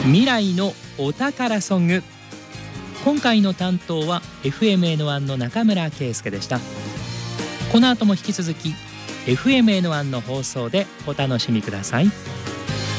未来のお宝ソング。今回の担当は FMN1 の中村圭介でした。この後も引き続き FMN1 の放送でお楽しみください。